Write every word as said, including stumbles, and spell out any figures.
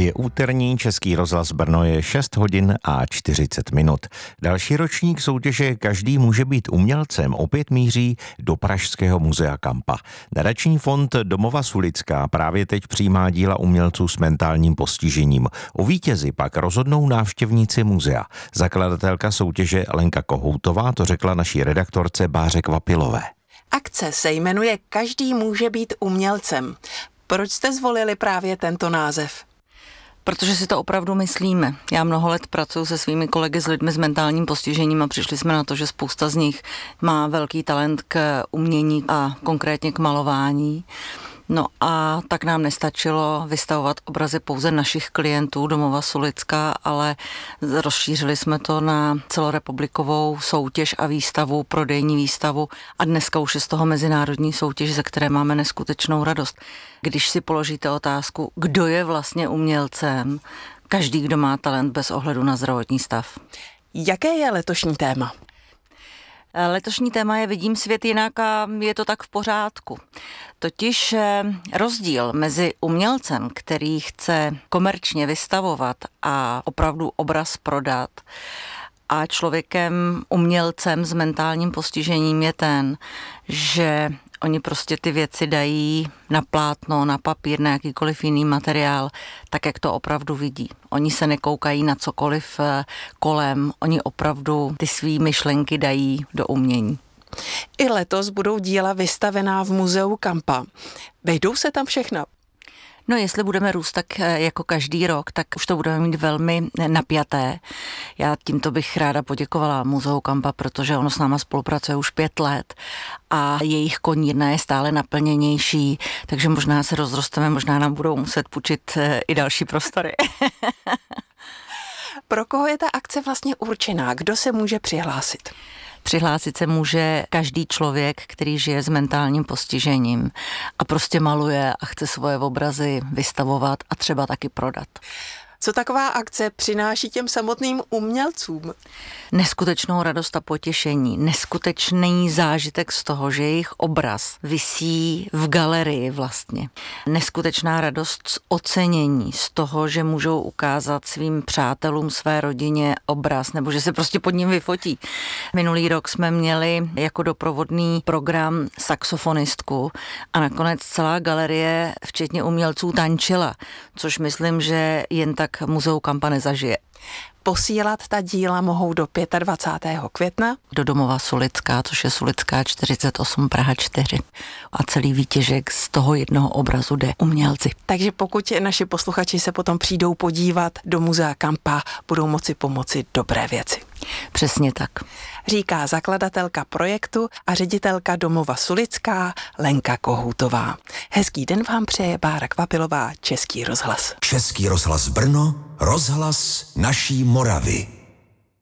Je úterní, Český rozhlas Brno, je šest hodin a čtyřicet minut. Další ročník soutěže Každý může být umělcem opět míří do Pražského muzea Kampa. Nadační fond Domova Sulická právě teď přijímá díla umělců s mentálním postižením. O vítězi pak rozhodnou návštěvníci muzea. Zakladatelka soutěže Lenka Kohoutová to řekla naší redaktorce Báře Kvapilové. Akce se jmenuje Každý může být umělcem. Proč jste zvolili právě tento název? Protože si to opravdu myslíme. Já mnoho let pracuji se svými kolegy s lidmi s mentálním postižením a přišli jsme na to, že spousta z nich má velký talent k umění a konkrétně k malování. No a tak nám nestačilo vystavovat obrazy pouze našich klientů Domova Sulická, ale rozšířili jsme to na celorepublikovou soutěž a výstavu, prodejní výstavu a dneska už je z toho mezinárodní soutěž, ze které máme neskutečnou radost. Když si položíte otázku, kdo je vlastně umělcem, každý, kdo má talent bez ohledu na zdravotní stav. Jaké je letošní téma? Letošní téma je Vidím svět jinak a je to tak v pořádku. Totiž rozdíl mezi umělcem, který chce komerčně vystavovat a opravdu obraz prodat, a člověkem, umělcem s mentálním postižením je ten, že oni prostě ty věci dají na plátno, na papír, na jakýkoliv jiný materiál, tak, jak to opravdu vidí. Oni se nekoukají na cokoliv kolem, oni opravdu ty svý myšlenky dají do umění. I letos budou díla vystavená v muzeu Kampa. Vejdou se tam všechna? No, jestli budeme růst tak jako každý rok, tak už to budeme mít velmi napjaté. Já tímto bych ráda poděkovala Muzeu Kampa, protože ono s náma spolupracuje už pět let a jejich konírna je stále naplněnější, takže možná se rozrosteme, možná nám budou muset půjčit i další prostory. Pro koho je ta akce vlastně určená? Kdo se může přihlásit? Přihlásit se může každý člověk, který žije s mentálním postižením a prostě maluje a chce svoje obrazy vystavovat a třeba taky prodat. Co taková akce přináší těm samotným umělcům? Neskutečnou radost a potěšení, neskutečný zážitek z toho, že jejich obraz visí v galerii vlastně. Neskutečná radost z ocenění, z toho, že můžou ukázat svým přátelům, své rodině obraz, nebo že se prostě pod ním vyfotí. Minulý rok jsme měli jako doprovodný program saxofonistku a nakonec celá galerie, včetně umělců, tančila, což myslím, že jen tak Muzeu Kampa nezažije. Posílat ta díla mohou do dvacátého pátého května. Do Domova Sulická, což je Sulická čtyřicet osm, Praha čtyři. A celý výtěžek z toho jednoho obrazu jde umělci. Takže pokud naši posluchači se potom přijdou podívat do Muzea Kampa, budou moci pomoci dobré věci. Přesně tak. Říká zakladatelka projektu a ředitelka Domova Sulická Lenka Kohoutová. Hezký den vám přeje Bára Kvapilová, Český rozhlas. Český rozhlas Brno, rozhlas naší Moravy.